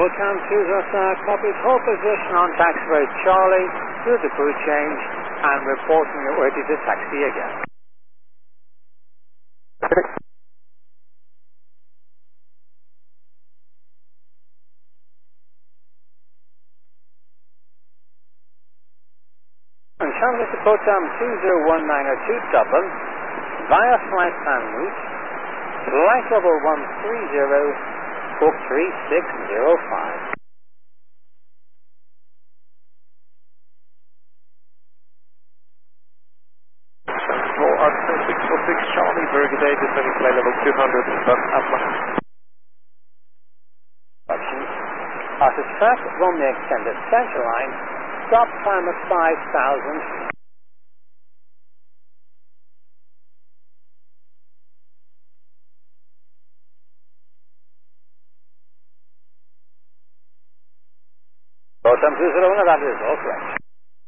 Welcome to copies hold position on taxiway Charlie, do the crew change and reporting that we're to the taxi again. And Charlie to Potam 201902 Dublin via flight plan route, flight level 130. Book 3605. Control Arthur 646 Charlie, very good day, descending flight level 200, but Atlas. Arthur track, Romney extended center line, stop time at 5,000. Potam 201, that is all correct.